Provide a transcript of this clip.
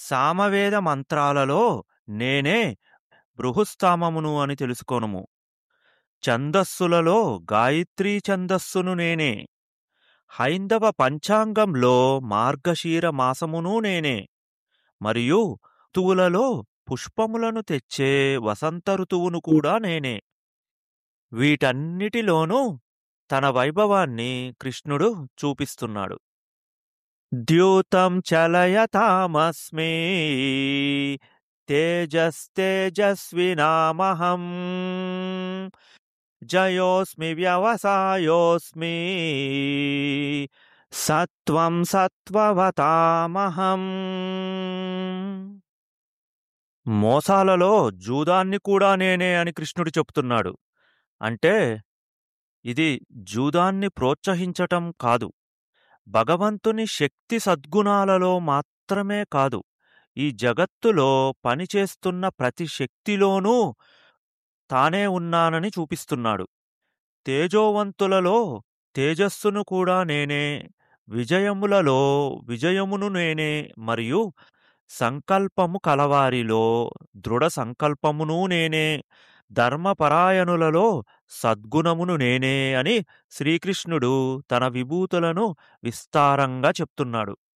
సామవేద మంత్రాలలో నేనే బృహస్తామమును అని తెలుసుకొనుము. ఛందస్సులలో గాయత్రీ ఛందస్సును నేనే. హైందవ పంచాంగంలో మార్గశీర మాసమును నేనే. మరియు ఋతువులలో పుష్పములను తెచ్చే వసంత ఋతువును కూడా నేనే. వీటన్నిటిలోనూ తన వైభవాన్ని కృష్ణుడు చూపిస్తున్నాడు. ద్యూతం చలయతామస్మి తేజస్తేజస్వినామహం జయోస్మి వ్యవసాయోస్మి సత్వం సత్వవతామహం. మోసాలలో జూదాన్ని కూడా నేనే అని కృష్ణుడు చెప్తున్నాడు. అంటే ఇది జూదాన్ని ప్రోత్సహించటం కాదు, భగవంతుని శక్తి సద్గుణాలలో మాత్రమే కాదు, ఈ జగత్తులో పనిచేస్తున్న ప్రతి శక్తిలోనూ తానే ఉన్నానని చూపిస్తున్నాడు. తేజోవంతులలో తేజస్సును కూడా నేనే, విజయములలో విజయమును నేనే, మరియు సంకల్పము కలవారిలో దృఢ సంకల్పమును నేనే, ధర్మపరాయణులలో సద్గుణమును నేనే అని శ్రీకృష్ణుడు తన విభూతులను విస్తారంగా చెప్తున్నాడు.